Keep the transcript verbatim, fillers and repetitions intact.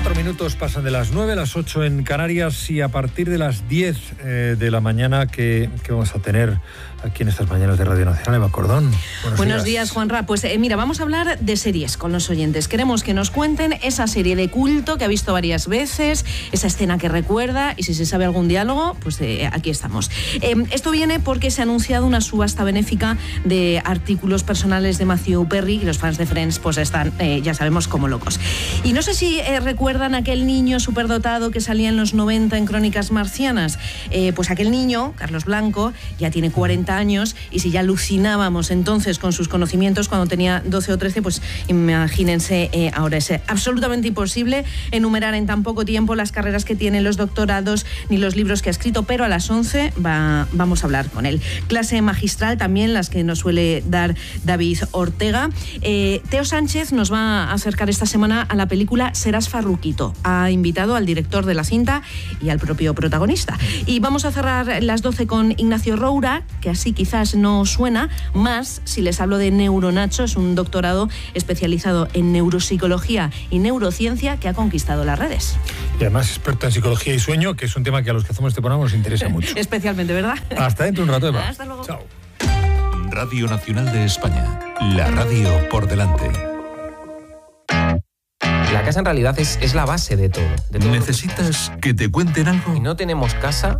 Cuatro minutos pasan de las nueve a las ocho en Canarias y a partir de las diez eh, de la mañana que, que vamos a tener aquí en estas mañanas de Radio Nacional. Eva Cordón. Buenos, Buenos días, días Juanra. Pues eh, mira, vamos a hablar de series con los oyentes. Queremos que nos cuenten esa serie de culto que ha visto varias veces, esa escena que recuerda, y si se sabe algún diálogo, pues eh, aquí estamos. Eh, esto viene porque se ha anunciado una subasta benéfica de artículos personales de Matthew Perry y los fans de Friends pues están, eh, ya sabemos, como locos. Y no sé si eh, recuerdan aquel niño superdotado que salía en los noventa en Crónicas Marcianas. Eh, pues aquel niño, Carlos Blanco, ya tiene cuarenta años, y si ya alucinábamos entonces con sus conocimientos cuando tenía doce o trece, pues imagínense eh, ahora. Es absolutamente imposible enumerar en tan poco tiempo las carreras que tiene, los doctorados ni los libros que ha escrito, pero a las once va, vamos a hablar con él. Clase magistral también las que nos suele dar David Ortega. Eh, Teo Sánchez nos va a acercar esta semana a la película Serás Farruquito. Ha invitado al director de la cinta y al propio protagonista. Y vamos a cerrar las doce con Ignacio Roura, que así quizás no suena, más si les hablo de Neuronacho. Es un doctorado especializado en neuropsicología y neurociencia que ha conquistado las redes. Y además experto en psicología y sueño, que es un tema que a los que hacemos este programa nos interesa mucho. Especialmente, ¿verdad? Hasta dentro de un rato, Eva. Hasta luego. Chao. Radio Nacional de España. La radio por delante. La casa en realidad es, es la base de todo, de todo. ¿Necesitas que te cuenten algo? Si no tenemos casa,